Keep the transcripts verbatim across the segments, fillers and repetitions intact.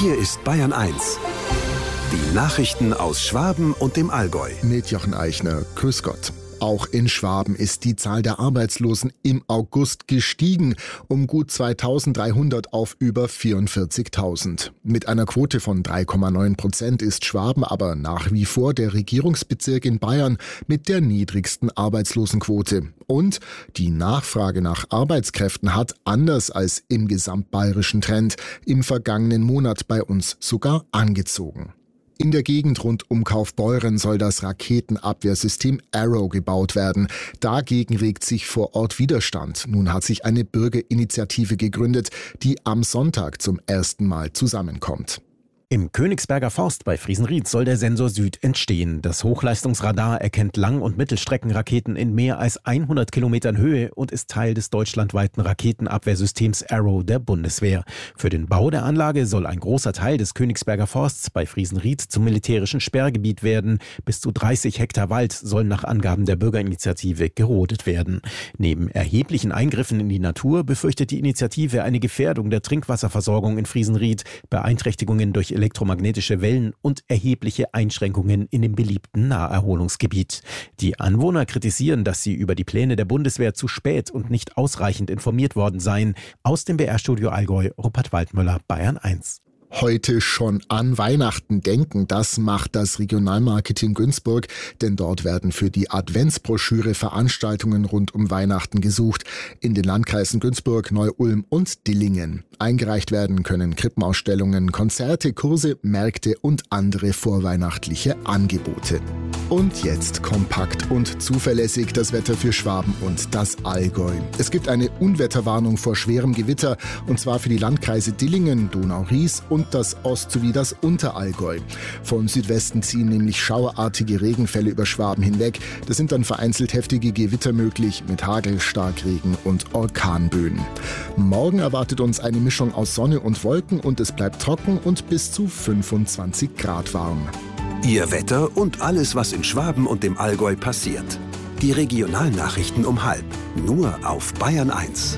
Hier ist Bayern eins. Die Nachrichten aus Schwaben und dem Allgäu. Mit Jochen Eichner. Grüß Gott. Auch in Schwaben ist die Zahl der Arbeitslosen im August gestiegen, um gut zweitausenddreihundert auf über vierundvierzigtausend. Mit einer Quote von drei Komma neun Prozent ist Schwaben aber nach wie vor der Regierungsbezirk in Bayern mit der niedrigsten Arbeitslosenquote. Und die Nachfrage nach Arbeitskräften hat, anders als im gesamtbayerischen Trend, im vergangenen Monat bei uns sogar angezogen. In der Gegend rund um Kaufbeuren soll das Raketenabwehrsystem Arrow gebaut werden. Dagegen regt sich vor Ort Widerstand. Nun hat sich eine Bürgerinitiative gegründet, die am Sonntag zum ersten Mal zusammenkommt. Im Königsberger Forst bei Friesenried soll der Sensor Süd entstehen. Das Hochleistungsradar erkennt Lang- und Mittelstreckenraketen in mehr als hundert Kilometern Höhe und ist Teil des deutschlandweiten Raketenabwehrsystems Arrow der Bundeswehr. Für den Bau der Anlage soll ein großer Teil des Königsberger Forsts bei Friesenried zum militärischen Sperrgebiet werden. Bis zu dreißig Hektar Wald sollen nach Angaben der Bürgerinitiative gerodet werden. Neben erheblichen Eingriffen in die Natur befürchtet die Initiative eine Gefährdung der Trinkwasserversorgung in Friesenried, Beeinträchtigungen durch elektromagnetische Wellen und erhebliche Einschränkungen in dem beliebten Naherholungsgebiet. Die Anwohner kritisieren, dass sie über die Pläne der Bundeswehr zu spät und nicht ausreichend informiert worden seien. Aus dem B R-Studio Allgäu, Rupert Waldmüller, Bayern eins. Heute schon an Weihnachten denken, das macht das Regionalmarketing Günzburg, denn dort werden für die Adventsbroschüre Veranstaltungen rund um Weihnachten gesucht, in den Landkreisen Günzburg, Neu-Ulm und Dillingen. Eingereicht werden können Krippenausstellungen, Konzerte, Kurse, Märkte und andere vorweihnachtliche Angebote. Und jetzt kompakt und zuverlässig das Wetter für Schwaben und das Allgäu. Es gibt eine Unwetterwarnung vor schwerem Gewitter, und zwar für die Landkreise Dillingen, Donau-Ries und das Ost- sowie das Unterallgäu. Von Südwesten ziehen nämlich schauerartige Regenfälle über Schwaben hinweg. Das sind dann vereinzelt heftige Gewitter möglich mit Hagel, Starkregen und Orkanböen. Morgen erwartet uns eine Mischung aus Sonne und Wolken und es bleibt trocken und bis zu fünfundzwanzig Grad warm. Ihr Wetter und alles, was in Schwaben und dem Allgäu passiert. Die Regionalnachrichten um halb. Nur auf Bayern eins.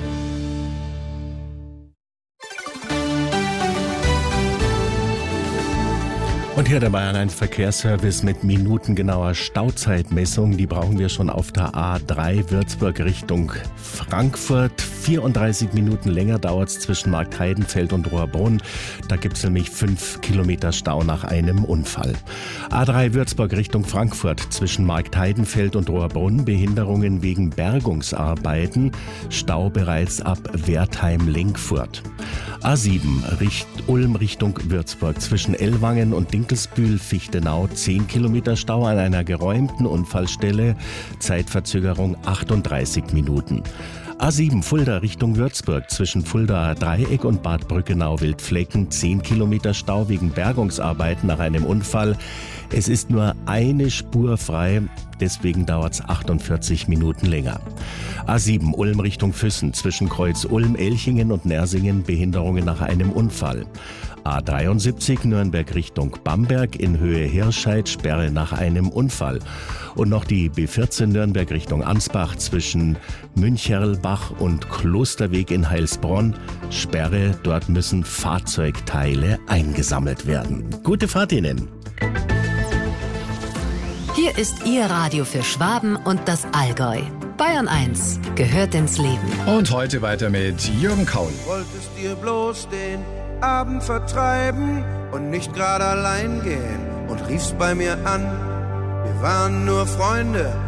Und hier der Bayern eins Verkehrsservice mit minutengenauer Stauzeitmessung. Die brauchen wir schon auf der A drei Würzburg Richtung Frankfurt. vierunddreißig Minuten länger dauert es zwischen Marktheidenfeld und Rohrbrunn. Da gibt es nämlich fünf Kilometer Stau nach einem Unfall. A drei Würzburg Richtung Frankfurt zwischen Marktheidenfeld und Rohrbrunn. Behinderungen wegen Bergungsarbeiten. Stau bereits ab Wertheim-Lenkfurt. A sieben Richt Ulm Richtung Würzburg zwischen Ellwangen und Dinkelsbühl, Fichtenau, zehn Kilometer Stau an einer geräumten Unfallstelle, Zeitverzögerung achtunddreißig Minuten. A sieben Fulda Richtung Würzburg zwischen Fuldaer Dreieck und Bad Brückenau-Wildflecken, zehn Kilometer Stau wegen Bergungsarbeiten nach einem Unfall. Es ist nur eine Spur frei, deswegen dauert es achtundvierzig Minuten länger. A sieben Ulm Richtung Füssen zwischen Kreuz Ulm, Elchingen und Nersingen, Behinderungen nach einem Unfall. A dreiundsiebzig Nürnberg Richtung Bamberg in Höhe Hirscheid, Sperre nach einem Unfall. Und noch die B vierzehn Nürnberg Richtung Ansbach zwischen Müncherlbach und Klosterweg in Heilsbronn, Sperre, dort müssen Fahrzeugteile eingesammelt werden. Gute Fahrt Ihnen! Hier ist Ihr Radio für Schwaben und das Allgäu. Bayern eins gehört ins Leben. Und heute weiter mit Jürgen Kaul. Wolltest dir bloß den Abend vertreiben und nicht gerade allein gehen und riefst bei mir an. Wir waren nur Freunde,